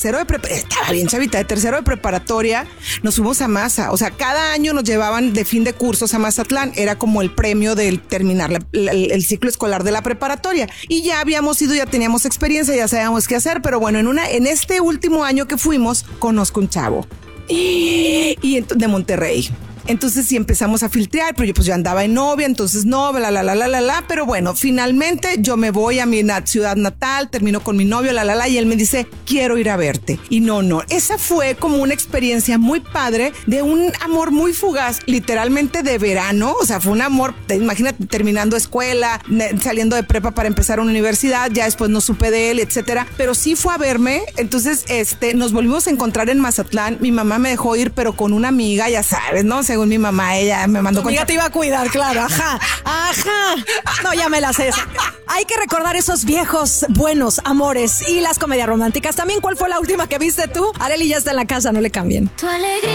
tercero de preparatoria, estaba bien chavita, de tercero de preparatoria, nos fuimos a Maza. O sea, cada año nos llevaban de fin de cursos a Mazatlán. Era como el premio del terminar el ciclo escolar de la preparatoria. Y ya habíamos ido, ya teníamos experiencia, ya sabíamos qué hacer. Pero bueno, en este último año que fuimos, conozco un chavo. Y de Monterrey. Entonces sí empezamos a filtrear, pero yo andaba en novia, entonces no, pero bueno, finalmente yo me voy a mi ciudad natal, termino con mi novio, y él me dice, quiero ir a verte. Y no, esa fue como una experiencia muy padre de un amor muy fugaz, literalmente de verano. O sea, fue un amor, imagínate, terminando escuela, saliendo de prepa para empezar una universidad, ya después no supe de él, etcétera, pero sí fue a verme. Entonces, nos volvimos a encontrar en Mazatlán. Mi mamá me dejó ir, pero con una amiga, ya sabes, ¿no? Según mi mamá, ella me mandó con... Tu amiga te iba a cuidar, claro, ajá. No, ya me las sé. Hay que recordar esos viejos buenos amores y las comedias románticas. También, ¿cuál fue la última que viste tú? Arely ya está en la casa, no le cambien. Tu alegría.